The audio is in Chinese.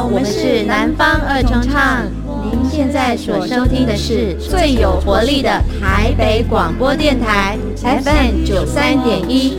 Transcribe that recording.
好，我们是南方二重唱。您现在所收听的是最有活力的台北广播电台 FM 93.1